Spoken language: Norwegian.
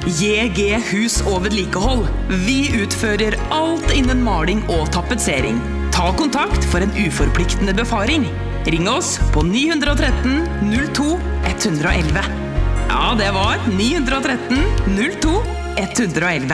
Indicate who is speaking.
Speaker 1: JG Hus og vedlikehold. Vi utfører alt innen maling og tapetsering. Ta kontakt for en uforpliktende befaring. Ring oss på 913 02 111. Ja, det var 913 02 111.